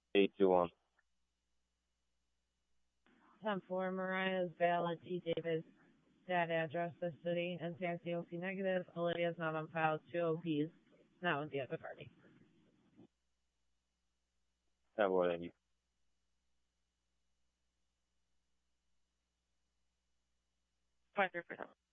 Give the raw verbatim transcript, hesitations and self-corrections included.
Eight to one. ten four, Mariah is valid. T. Davis, that address, the city, and C I C O C negative. Olivia is not on file. Two O Ps, not with the other party. ten four, thank you. Five three percent.